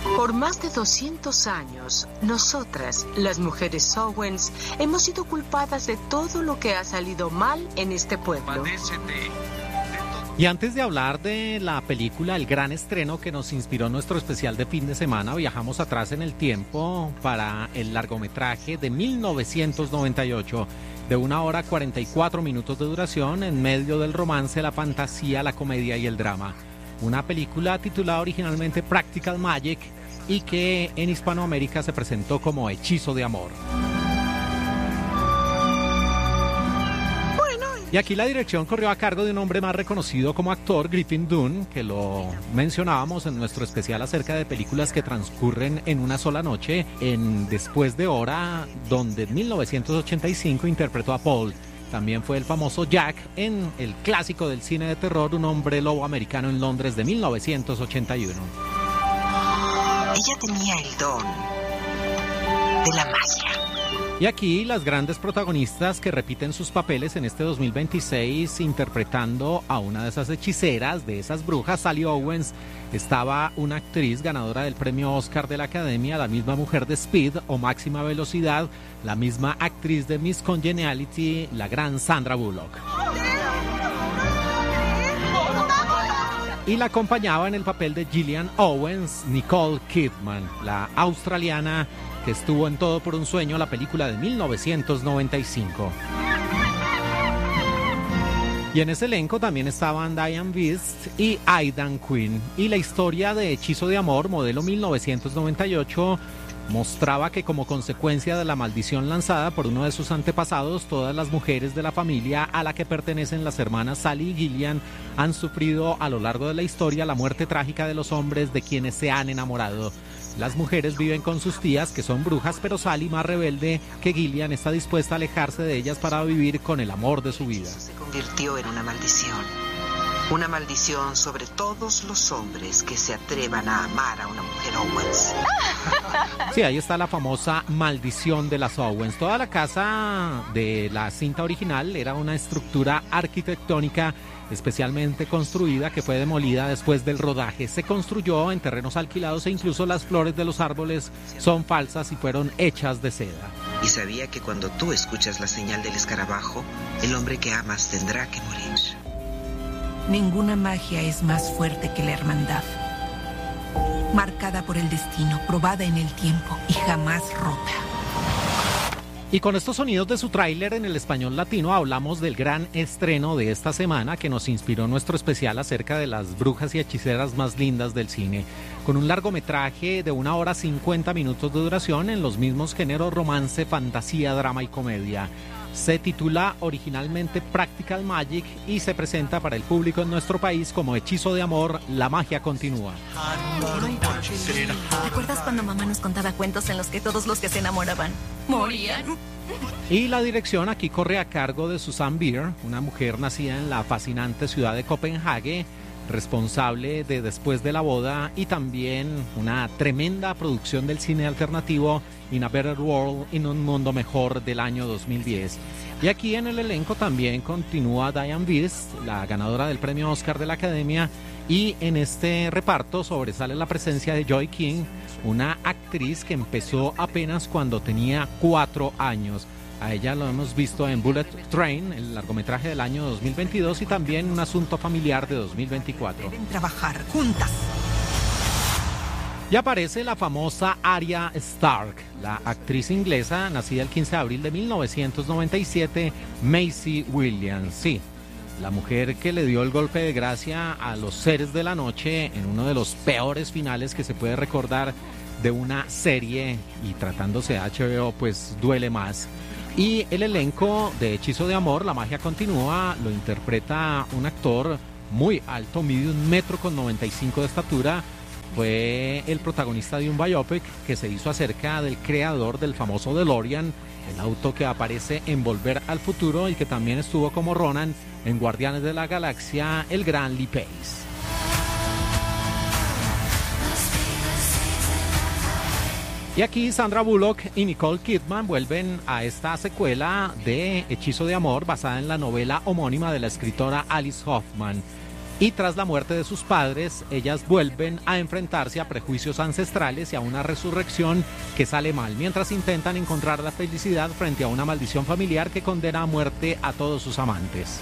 Por más de 200 años, nosotras, las mujeres Owens, hemos sido culpadas de todo lo que ha salido mal en este pueblo. Y antes de hablar de la película, el gran estreno que nos inspiró nuestro especial de fin de semana, viajamos atrás en el tiempo para el largometraje de 1998, de 1 hora 44 minutos de duración, en medio del romance, la fantasía, la comedia y el drama. Una película titulada originalmente Practical Magic y que en Hispanoamérica se presentó como Hechizo de Amor. Y aquí la dirección corrió a cargo de un hombre más reconocido como actor, Griffin Dunne, que lo mencionábamos en nuestro especial acerca de películas que transcurren en una sola noche, en Después de Hora, donde en 1985 interpretó a Paul. También fue el famoso Jack en el clásico del cine de terror, Un hombre lobo americano en Londres de 1981. Ella tenía el don de la magia. Y aquí las grandes protagonistas que repiten sus papeles en este 2026 interpretando a una de esas hechiceras, de esas brujas, Sally Owens. Estaba una actriz ganadora del premio Oscar de la Academia, la misma mujer de Speed o Máxima Velocidad, la misma actriz de Miss Congeniality, la gran Sandra Bullock. Y la acompañaba en el papel de Gillian Owens, Nicole Kidman, la australiana que estuvo en Todo por un sueño, la película de 1995. Y en ese elenco también estaban Diane Beast y Aidan Quinn. Y la historia de Hechizo de Amor, modelo 1998, mostraba que como consecuencia de la maldición lanzada por uno de sus antepasados, todas las mujeres de la familia a la que pertenecen las hermanas Sally y Gillian han sufrido a lo largo de la historia la muerte trágica de los hombres de quienes se han enamorado. Las mujeres viven con sus tías, que son brujas, pero Sally, más rebelde que Gillian, está dispuesta a alejarse de ellas para vivir con el amor de su vida. Se convirtió en una maldición. Una maldición sobre todos los hombres que se atrevan a amar a una mujer Owens. Sí, ahí está la famosa maldición de las Owens. Toda la casa de la cinta original era una estructura arquitectónica especialmente construida que fue demolida después del rodaje. Se construyó en terrenos alquilados e incluso las flores de los árboles son falsas y fueron hechas de seda. Y sabía que cuando tú escuchas la señal del escarabajo, el hombre que amas tendrá que morir. Ninguna magia es más fuerte que la hermandad. Marcada por el destino, probada en el tiempo y jamás rota. Y con estos sonidos de su tráiler en el español latino hablamos del gran estreno de esta semana que nos inspiró nuestro especial acerca de las brujas y hechiceras más lindas del cine. Con un largometraje de 1 hora 50 minutos de duración en los mismos géneros romance, fantasía, drama y comedia. Se titula originalmente Practical Magic y se presenta para el público en nuestro país como Hechizo de Amor, la magia continúa. ¿Te acuerdas cuando mamá nos contaba cuentos en los que todos los que se enamoraban morían? Y la dirección aquí corre a cargo de Susanne Bier, una mujer nacida en la fascinante ciudad de Copenhague, responsable de Después de la boda y también una tremenda producción del cine alternativo In a Better World, en un mundo mejor, del año 2010. Y aquí en el elenco también continúa Diane Beast, la ganadora del premio Oscar de la Academia, y en este reparto sobresale la presencia de Joy King, una actriz que empezó apenas cuando tenía 4 años. A ella lo hemos visto en Bullet Train, el largometraje del año 2022, y también Un asunto familiar de 2024. Deben trabajar juntas. Y aparece la famosa Arya Stark, la actriz inglesa nacida el 15 de abril de 1997, Maisie Williams. Sí, la mujer que le dio el golpe de gracia a los seres de la noche en uno de los peores finales que se puede recordar de una serie, y tratándose de HBO pues duele más. Y el elenco de Hechizo de Amor, la magia continúa, lo interpreta un actor muy alto, mide 1,95 m de estatura. Fue el protagonista de un biopic que se hizo acerca del creador del famoso DeLorean, el auto que aparece en Volver al Futuro, y que también estuvo como Ronan en Guardianes de la Galaxia, el gran Lee Pace. Y aquí Sandra Bullock y Nicole Kidman vuelven a esta secuela de Hechizo de Amor basada en la novela homónima de la escritora Alice Hoffman. Y tras la muerte de sus padres, ellas vuelven a enfrentarse a prejuicios ancestrales y a una resurrección que sale mal, mientras intentan encontrar la felicidad frente a una maldición familiar que condena a muerte a todos sus amantes.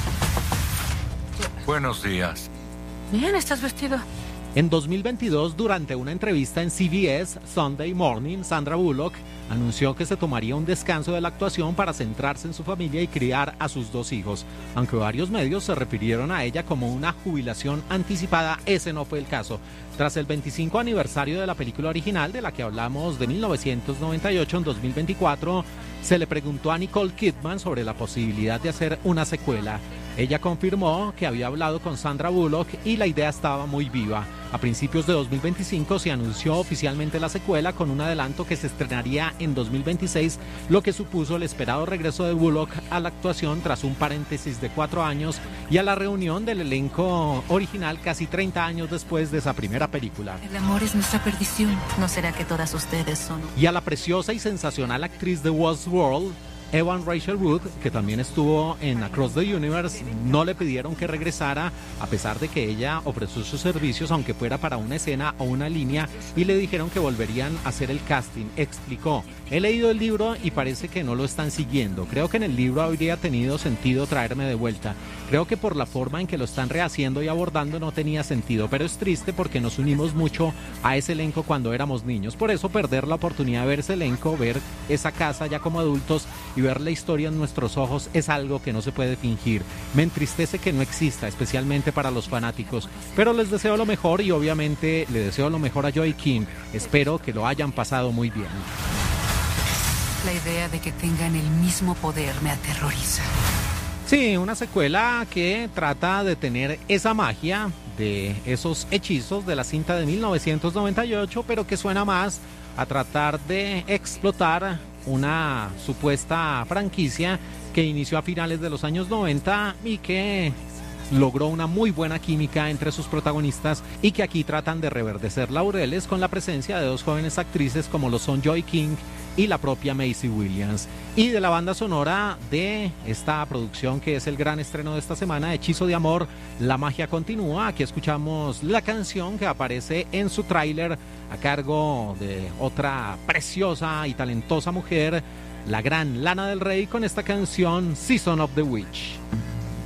Buenos días. Bien, estás vestido. En 2022, durante una entrevista en CBS Sunday Morning, Sandra Bullock anunció que se tomaría un descanso de la actuación para centrarse en su familia y criar a sus 2 hijos. Aunque varios medios se refirieron a ella como una jubilación anticipada, ese no fue el caso. Tras el 25 aniversario de la película original, de la que hablamos de 1998 en 2024, se le preguntó a Nicole Kidman sobre la posibilidad de hacer una secuela. Ella confirmó que había hablado con Sandra Bullock y la idea estaba muy viva. A principios de 2025 se anunció oficialmente la secuela con un adelanto que se estrenaría en 2026, lo que supuso el esperado regreso de Bullock a la actuación tras un paréntesis de 4 años y a la reunión del elenco original casi 30 años después de esa primera película. El amor es nuestra perdición. ¿No será que todas ustedes son? Y a la preciosa y sensacional actriz de Westworld, Evan Rachel Wood, que también estuvo en Across the Universe, no le pidieron que regresara, a pesar de que ella ofreció sus servicios, aunque fuera para una escena o una línea, y le dijeron que volverían a hacer el casting. Explicó: he leído el libro y parece que no lo están siguiendo. Creo que en el libro habría tenido sentido traerme de vuelta. Creo que por la forma en que lo están rehaciendo y abordando no tenía sentido, pero es triste porque nos unimos mucho a ese elenco cuando éramos niños. Por eso perder la oportunidad de ver ese elenco, ver esa casa ya como adultos y ver la historia en nuestros ojos es algo que no se puede fingir. Me entristece que no exista, especialmente para los fanáticos, pero les deseo lo mejor y obviamente le deseo lo mejor a Joaquin. Espero que lo hayan pasado muy bien. La idea de que tengan el mismo poder me aterroriza. Sí, una secuela que trata de tener esa magia de esos hechizos de la cinta de 1998, pero que suena más a tratar de explotar una supuesta franquicia que inició a finales de los años 90 y que logró una muy buena química entre sus protagonistas y que aquí tratan de reverdecer laureles con la presencia de 2 jóvenes actrices como lo son Joy King y la propia Maisie Williams. Y de la banda sonora de esta producción que es el gran estreno de esta semana, Hechizo de Amor, La Magia Continúa. Aquí escuchamos la canción que aparece en su tráiler a cargo de otra preciosa y talentosa mujer, la gran Lana del Rey, con esta canción Season of the Witch.